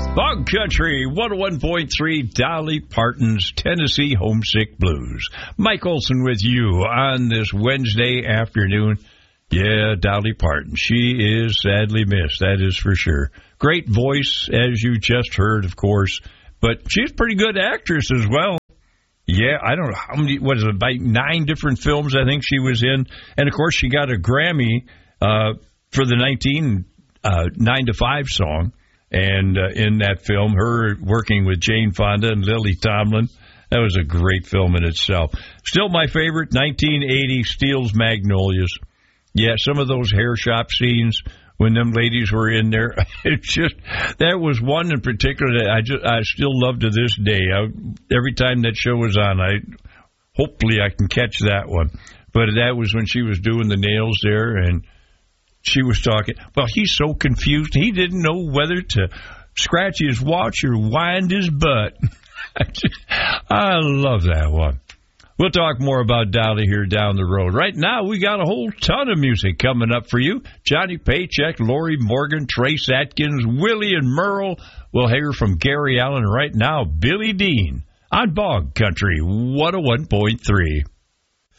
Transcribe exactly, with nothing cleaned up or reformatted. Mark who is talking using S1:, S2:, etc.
S1: Bog Country, one oh one point three, Dolly Parton's Tennessee Homesick Blues. Mike Olson with you on this Wednesday afternoon. Yeah, Dolly Parton, she is sadly missed, that is for sure. Great voice, as you just heard, of course, but she's a pretty good actress as well. Yeah, I don't know how many, what is it, about nine different films I think she was in. And, of course, she got a Grammy uh, for the nineteen nine to five song. And uh, in that film, her working with Jane Fonda and Lily Tomlin, that was a great film in itself. Still my favorite, nineteen eighty, Steele's Magnolias. Yeah, some of those hair shop scenes when them ladies were in there, it just, that was one in particular that I just, I still love to this day. I, every time that show was on, I hopefully I can catch that one. But that was when she was doing the nails there, and she was talking. Well, he's so confused. He didn't know whether to scratch his watch or wind his butt. I, just, I love that one. We'll talk more about Dolly here down the road. Right now, we got a whole ton of music coming up for you. Johnny Paycheck, Lori Morgan, Trace Atkins, Willie and Merle. We'll hear from Gary Allen right now. Billy Dean on Bog Country one oh one point three.